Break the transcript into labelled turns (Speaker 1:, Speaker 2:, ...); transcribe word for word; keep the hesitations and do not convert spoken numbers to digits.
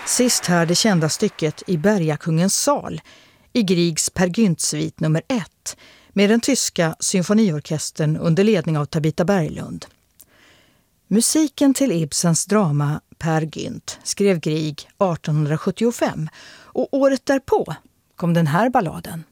Speaker 1: Sist här det kända stycket i Bergakungens sal i Griegs Per Gynt-svit nummer ett med den tyska symfoniorkestern under ledning av Tabita Berglund. Musiken till Ibsens drama Per Gynt skrev Grieg arton sjuttiofem och året därpå kom den här balladen.